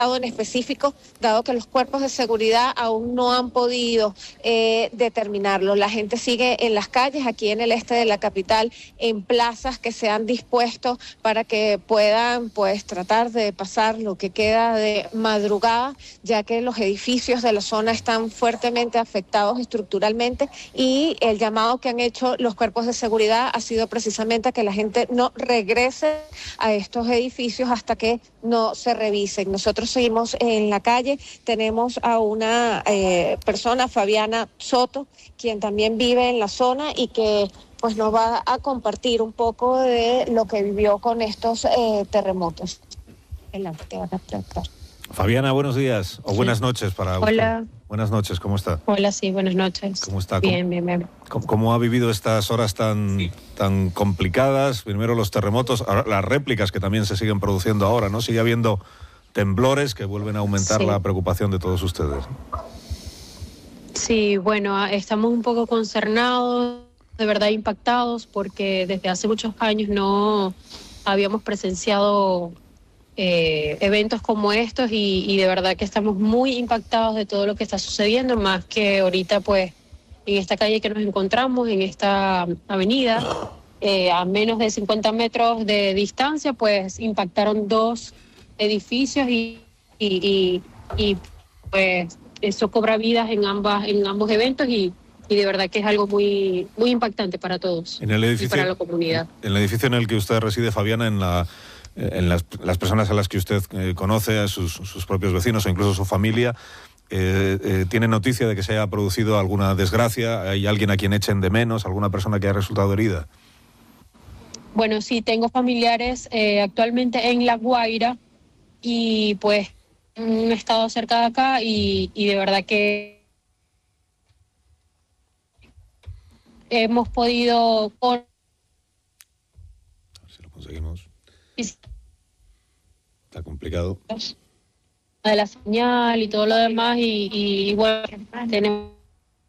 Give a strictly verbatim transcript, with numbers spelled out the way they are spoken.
en específico, dado que los cuerpos de seguridad aún no han podido eh, determinarlo. La gente sigue en las calles, aquí en el este de la capital, en plazas que se han dispuesto para que puedan pues tratar de pasar lo que queda de madrugada, ya que los edificios de la zona están fuertemente afectados estructuralmente, y el llamado que han hecho los cuerpos de seguridad ha sido precisamente a que la gente no regrese a estos edificios hasta que no se revisen. Nosotros seguimos en la calle, tenemos a una eh, persona, Fabiana Soto, quien también vive en la zona y que pues nos va a compartir un poco de lo que vivió con estos eh, terremotos. Fabiana, buenos días o buenas noches para usted. Hola. Buenas noches, ¿cómo está? Hola, sí, buenas noches. ¿Cómo está? Bien, bien, bien. ¿Cómo, cómo ha vivido estas horas tan, sí. tan complicadas? Primero los terremotos, las réplicas que también se siguen produciendo ahora, ¿no? Sigue habiendo temblores que vuelven a aumentar sí. la preocupación de todos ustedes. Sí, bueno, estamos un poco consternados, de verdad impactados, porque desde hace muchos años no habíamos presenciado eh, eventos como estos y, y de verdad que estamos muy impactados de todo lo que está sucediendo, más que ahorita pues en esta calle que nos encontramos, en esta avenida, eh, a menos de cincuenta metros de distancia, pues impactaron dos edificios y, y, y, y pues eso cobra vidas en ambas en ambos eventos y, y de verdad que es algo muy muy impactante para todos en el edificio, y para la comunidad. En el edificio en el que usted reside, Fabiana, en la en las, las personas a las que usted eh, conoce, a sus, sus propios vecinos o incluso su familia, eh, eh, ¿tiene noticia de que se haya producido alguna desgracia? ¿Hay alguien a quien echen de menos? ¿Alguna persona que haya resultado herida? Bueno, sí, tengo familiares eh, actualmente en La Guaira y pues un estado cerca de acá y, y de verdad que hemos podido con... A ver si lo conseguimos. Está complicado. De la señal y todo lo demás y, y bueno, tenemos